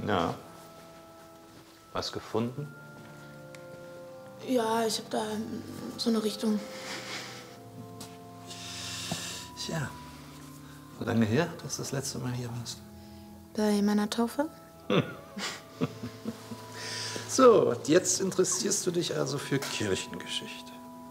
Ja. Was gefunden? Ja, ich habe da so eine Richtung. Tja, so lange her, dass du das letzte Mal hier warst? Bei meiner Taufe? So, und jetzt interessierst du dich also für Kirchengeschichte.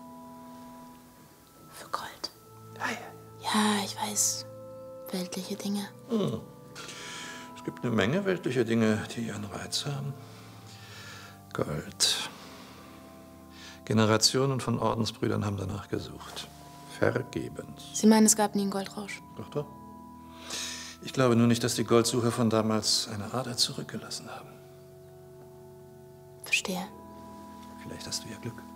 Für Gold. Ah, ja. Ja, ich weiß. Weltliche Dinge. Es gibt eine Menge weltliche Dinge, die ihren Reiz haben. Gold. Generationen von Ordensbrüdern haben danach gesucht. Vergebens. Sie meinen, es gab nie einen Goldrausch? Doch, doch. Ich glaube nur nicht, dass die Goldsucher von damals eine Ader zurückgelassen haben. Verstehe. Vielleicht hast du ja Glück.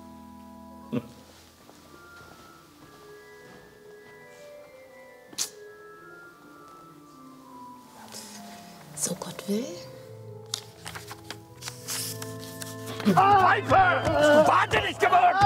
So Gott will. Pfeife! Bist du wahnsinnig geworden?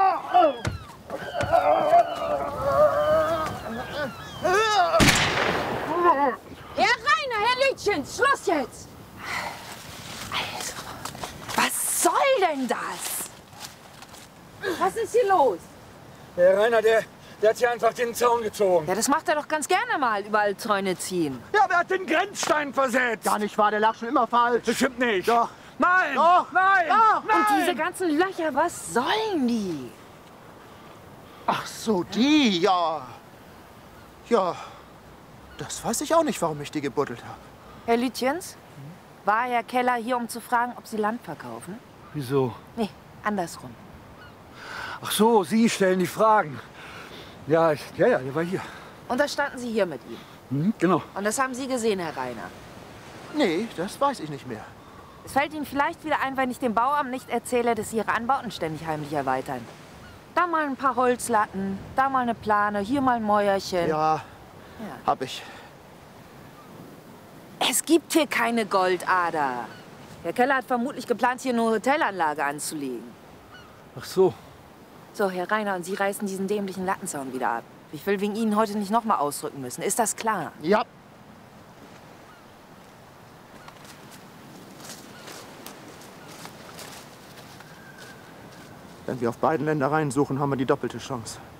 Herr Rainer, Herr Lütchen, Schluss jetzt! Also, was soll denn das? Was ist hier los? Herr Rainer, der hat hier einfach den Zaun gezogen. Ja, das macht er doch ganz gerne mal, überall Zäune ziehen. Ja, wer hat den Grenzstein versetzt? Gar nicht wahr, der lag schon immer falsch. Bestimmt nicht. Doch. Nein! Doch. Nein! Doch. Nein! Und diese ganzen Löcher, was sollen die? Ach so, die, ja. Ja, das weiß ich auch nicht, warum ich die gebuddelt habe. Herr Lütjens, war Herr Keller hier, um zu fragen, ob Sie Land verkaufen? Wieso? Nee, andersrum. Ach so, Sie stellen die Fragen. Ja, der war hier. Und da standen Sie hier mit ihm. Genau. Und das haben Sie gesehen, Herr Rainer. Nee, das weiß ich nicht mehr. Es fällt Ihnen vielleicht wieder ein, wenn ich dem Bauamt nicht erzähle, dass Sie Ihre Anbauten ständig heimlich erweitern. Da mal ein paar Holzlatten, da mal eine Plane, hier mal ein Mäuerchen. Ja, hab ich. Es gibt hier keine Goldader. Herr Keller hat vermutlich geplant, hier eine Hotelanlage anzulegen. Ach so. So, Herr Rainer, und Sie reißen diesen dämlichen Lattenzaun wieder ab. Ich will wegen Ihnen heute nicht noch mal ausrücken müssen. Ist das klar? Ja. Wenn wir auf beiden Ländereien suchen, haben wir die doppelte Chance.